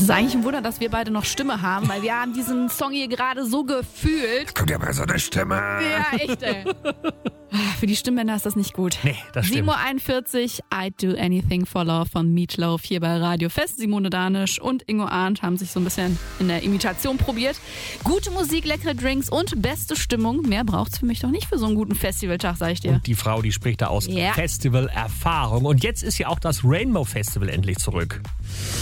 ist eigentlich ein Wunder, dass wir beide noch Stimme haben, weil wir haben diesen Song hier gerade so gefühlt. Kommt ja mal so eine Stimme. Ja, echt, ey. Für die Stimmbänder ist das nicht gut. Nee, das stimmt. 7.41 Uhr, I'd Do Anything for Love von Meatloaf hier bei Radio Fest. Simone Danisch und Ingo Arndt haben sich so ein bisschen in der Imitation probiert. Gute Musik, leckere Drinks und beste Stimmung. Mehr braucht's für mich doch nicht für so einen guten Festivaltag, sag ich dir. Und die Frau, die spricht da aus Ja. Festivalerfahrung. Und jetzt ist ja auch das Rainbow Festival endlich zurück.